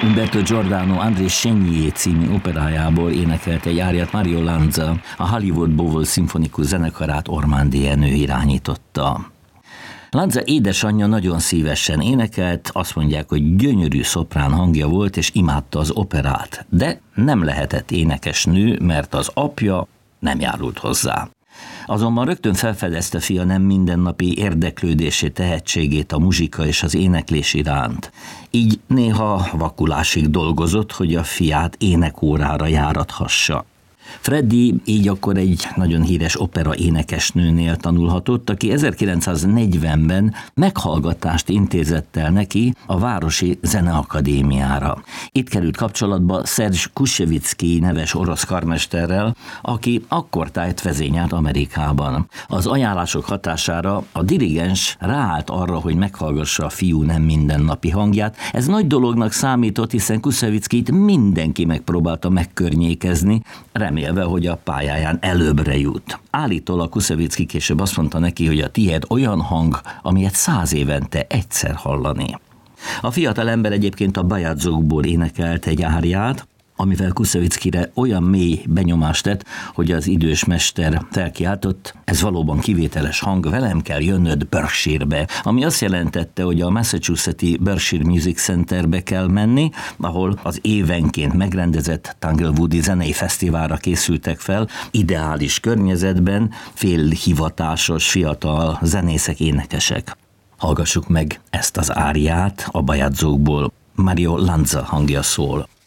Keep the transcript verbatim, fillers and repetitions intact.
Umberto Giordano André Chenier című operájából énekelt egy áriát Mario Lanza, a Hollywood Bowl szimfonikus zenekarát Ormandy Jenő irányította. Lanza édesanyja nagyon szívesen énekelt, azt mondják, hogy gyönyörű szoprán hangja volt, és imádta az operát, de nem lehetett énekesnő, mert az apja nem járult hozzá. Azonban rögtön felfedezte fia nem mindennapi érdeklődésé, tehetségét a muzsika és az éneklés iránt. Így néha vakulásig dolgozott, hogy a fiát énekórára járathassa. Freddie így akkor egy nagyon híres opera énekesnőnél tanulhatott, aki ezerkilencszáznegyvenben meghallgatást intézett el neki a Városi Zeneakadémiára. Itt került kapcsolatba Serge Kussevicki neves orosz karmesterrel, aki akkortájt vezényelt Amerikában. Az ajánlások hatására a dirigens ráállt arra, hogy meghallgassa a fiú nem mindennapi hangját. Ez nagy dolognak számított, hiszen Kussevickit mindenki megpróbálta megkörnyékezni, remélve, hogy a pályáján előbbre jut. Állítólag Kussevicki később azt mondta neki, hogy a tiéd olyan hang, amilyet száz évente egyszer hallani. A fiatal ember egyébként a Bajadzsokból énekelt egy áriát, amivel Kussevickire olyan mély benyomást tett, hogy az idős mester felkiáltott, ez valóban kivételes hang, velem kell jönnöd Berkshire-be, ami azt jelentette, hogy a Massachusetts-i Berkshire Music Centerbe kell menni, ahol az évenként megrendezett Tanglewoodi zenei fesztiválra készültek fel, ideális környezetben, félhivatásos fiatal zenészek, énekesek. Hallgassuk meg ezt az áriát a Bajadzsokból, Mario Lanza hangja szól.